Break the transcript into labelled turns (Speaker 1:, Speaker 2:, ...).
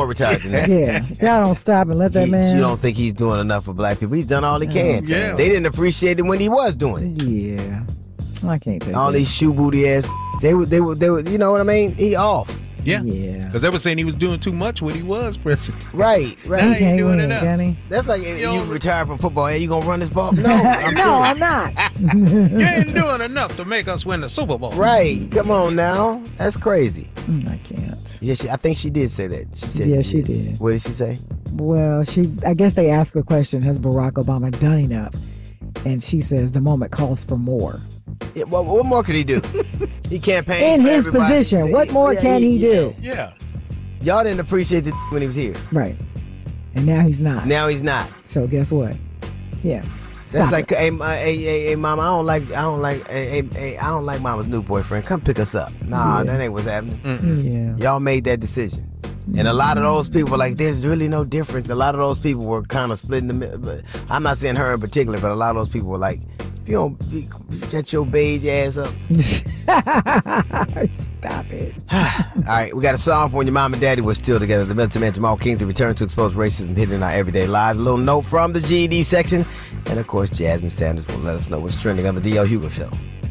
Speaker 1: more retired than that.
Speaker 2: Yeah. Y'all don't stop and let that man.
Speaker 1: You don't think he's doing enough for black people? He's done all he can.
Speaker 3: Yeah.
Speaker 1: They didn't appreciate it when he was doing it.
Speaker 2: Yeah. I can't take
Speaker 1: All
Speaker 2: that.
Speaker 1: these shoe booty ass. They were. You know what I mean? He off.
Speaker 3: Yeah.
Speaker 2: Yeah.
Speaker 3: Because they were saying he was doing too much when he was president.
Speaker 1: Right.
Speaker 3: Now
Speaker 2: He
Speaker 3: he
Speaker 2: can't
Speaker 3: doing
Speaker 2: win,
Speaker 3: it up.
Speaker 2: can he?
Speaker 1: That's like you retire from football. Hey, you gonna run this ball? No, I'm
Speaker 2: No, I'm not.
Speaker 3: You ain't doing enough to make us win the Super Bowl.
Speaker 1: Right. Come on now. That's crazy.
Speaker 2: I can't.
Speaker 1: Yeah, I think she did say that. She said.
Speaker 2: Yeah, she did.
Speaker 1: What did she say?
Speaker 2: Well, I guess they asked the question, has Barack Obama done enough? And she says the moment calls for more.
Speaker 1: Yeah, well, what more could he do? He campaigned
Speaker 2: In
Speaker 1: for
Speaker 2: his
Speaker 1: everybody.
Speaker 2: position, what more can he do?
Speaker 3: Yeah.
Speaker 1: Y'all didn't appreciate the when he was here.
Speaker 2: Right. And now he's not.
Speaker 1: Now he's not.
Speaker 2: So guess what? Yeah.
Speaker 1: That's
Speaker 2: Stop
Speaker 1: like,
Speaker 2: it.
Speaker 1: hey, mama, I don't like mama's new boyfriend. Come pick us up. Nah, that ain't what's happening.
Speaker 2: Yeah.
Speaker 1: Y'all made that decision. And a lot of those people were like, there's really no difference. A lot of those people were kind of split in the middle. But I'm not saying her in particular, but a lot of those people were like, if you don't shut your beige ass up.
Speaker 2: Stop it.
Speaker 1: All right, we got a song for when your mom and daddy were still together. The Milton Man Jamal Kingsley returned to expose racism hidden in our everyday lives. A little note from the GED section. And of course, Jasmine Sanders will let us know what's trending on the DL Hugo Show.